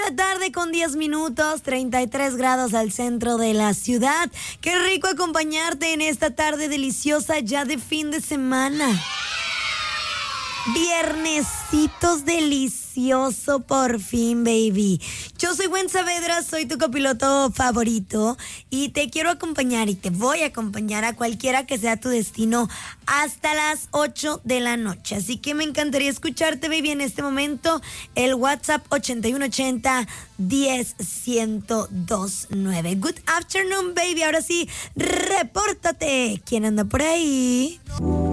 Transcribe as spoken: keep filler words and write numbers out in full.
la tarde con diez minutos, treinta y tres grados al centro de la ciudad. Qué rico acompañarte en esta tarde deliciosa ya de fin de semana. Viernesitos delicioso por fin, baby. Yo soy Gwen Saavedra, soy tu copiloto favorito y te quiero acompañar y te voy a acompañar a cualquiera que sea tu destino hasta las ocho de la noche. Así que me encantaría escucharte, baby, en este momento. El WhatsApp ochenta y uno ochenta, diez, ciento dos nueve. Good afternoon, baby. Ahora sí, repórtate. ¿Quién anda por ahí?